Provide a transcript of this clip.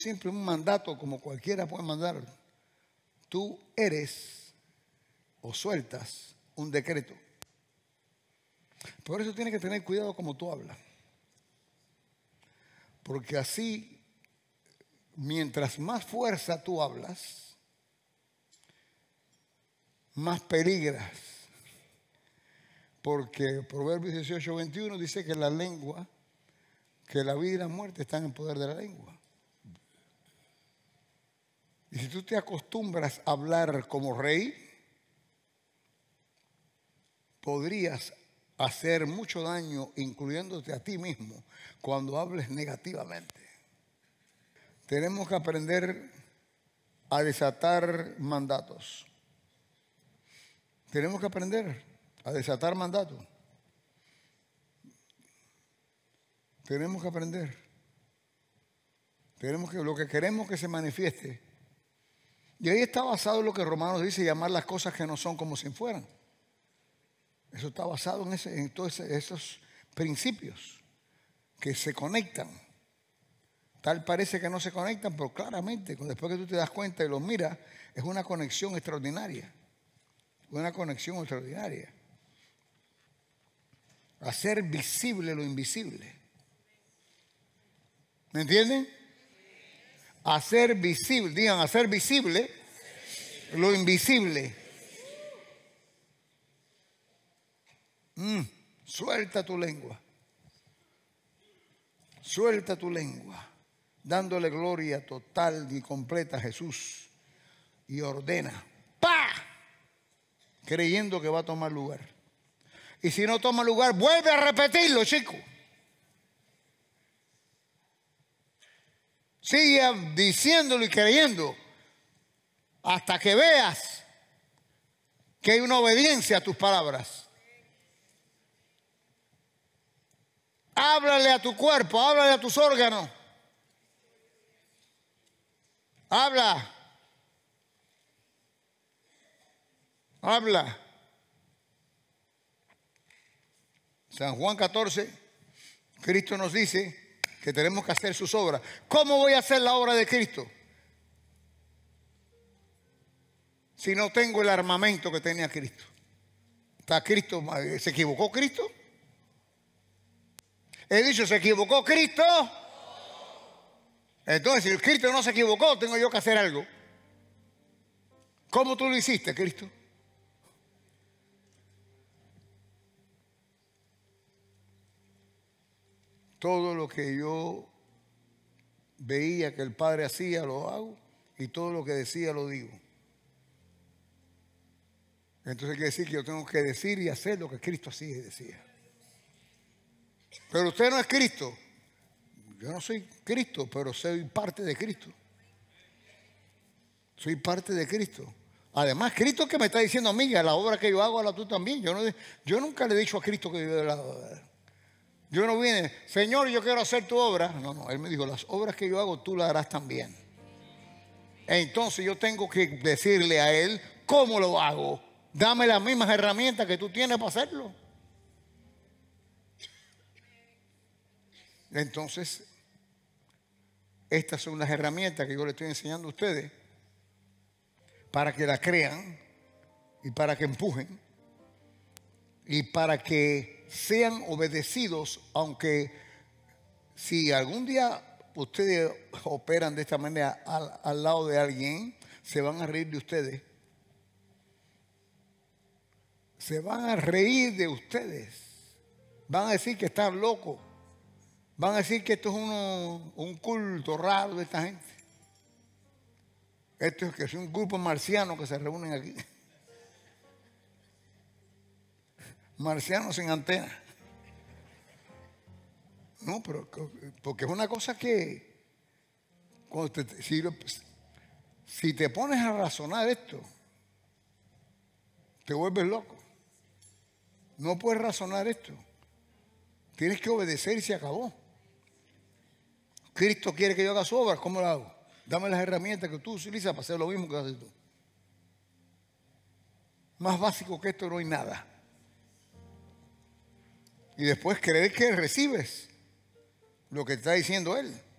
Simple, un mandato como cualquiera puede mandar. Tú eres o sueltas un decreto. Por eso tienes que tener cuidado como tú hablas. Porque así, mientras más fuerza tú hablas, más peligras. Porque Proverbios 18:21 dice que la lengua, que la vida y la muerte están en el poder de la lengua. Y si tú te acostumbras a hablar como rey, podrías hacer mucho daño, incluyéndote a ti mismo, cuando hables negativamente. Tenemos que aprender a desatar mandatos. Tenemos que aprender a desatar mandatos. Tenemos que aprender. Lo que queremos que se manifieste. Y ahí está basado lo que Romanos dice, llamar las cosas que no son como si fueran. Eso está basado en todos esos principios que se conectan. Tal parece que no se conectan, pero claramente, después que tú te das cuenta y los miras, es una conexión extraordinaria. Una conexión extraordinaria. Hacer visible lo invisible. ¿Me entienden? Hacer visible, digan, hacer visible lo invisible. Suelta tu lengua. Suelta tu lengua, dándole gloria total y completa a Jesús. Y ordena, ¡pa!, creyendo que va a tomar lugar. Y si no toma lugar, vuelve a repetirlo, chico. Sigue diciéndolo y creyendo hasta que veas que hay una obediencia a tus palabras. Háblale a tu cuerpo, háblale a tus órganos. Habla. Habla. San Juan 14, Cristo nos dice que tenemos que hacer sus obras. ¿Cómo voy a hacer la obra de Cristo si no tengo el armamento que tenía Cristo? ¿Está Cristo? ¿Se equivocó Cristo? He dicho, ¿se equivocó Cristo? Entonces, si Cristo no se equivocó, tengo yo que hacer algo. ¿Cómo tú lo hiciste, Cristo? Todo lo que yo veía que el Padre hacía, lo hago. Y todo lo que decía, lo digo. Entonces quiere decir que yo tengo que decir y hacer lo que Cristo hacía y decía. Pero usted no es Cristo. Yo no soy Cristo, pero soy parte de Cristo. Soy parte de Cristo. Además, Cristo que me está diciendo a mí, la obra que yo hago, hazla tú también. Yo nunca le he dicho a Cristo que yo la obra. Yo no vine, Señor, yo quiero hacer tu obra. No, Él me dijo, las obras que yo hago, tú las harás también. Entonces yo tengo que decirle a Él cómo lo hago. Dame las mismas herramientas que tú tienes para hacerlo. Entonces, estas son las herramientas que yo le estoy enseñando a ustedes para que la crean y para que empujen y para que sean obedecidos, aunque si algún día ustedes operan de esta manera al lado de alguien, se van a reír de ustedes. Se van a reír de ustedes. Van a decir que están locos. Van a decir que esto es un culto raro de esta gente. Esto es que es un grupo marciano que se reúnen aquí. Marcianos sin antena. No, pero porque es una cosa que cuando si te pones a razonar esto, te vuelves loco. No puedes razonar esto. Tienes que obedecer y se acabó. Cristo quiere que yo haga su obra, ¿cómo lo hago? Dame las herramientas que tú utilizas para hacer lo mismo que haces tú. Más básico que esto no hay nada. Y después creer que recibes lo que está diciendo Él.